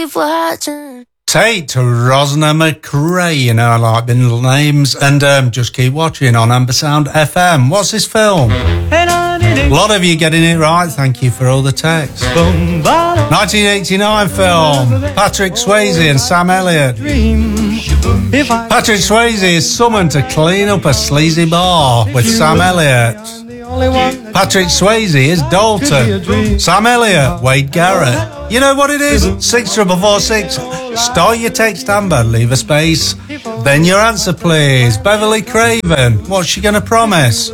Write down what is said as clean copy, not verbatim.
keep watching. Tate to Rosna McRae, you know, I like middle names, and just keep watching on Ambersound FM. What's this film? A lot of you getting it right, thank you for all the texts. 1989 film, Patrick Swayze and Sam Elliott. Patrick Swayze is summoned to clean up a sleazy bar with Sam Elliott. Patrick Swayze is Dalton. Sam Elliott, Wade Garrett. You know what it is? 64446. Start your text, Amber, leave a space. Then your answer, please. Beverly Craven, what's she going to promise?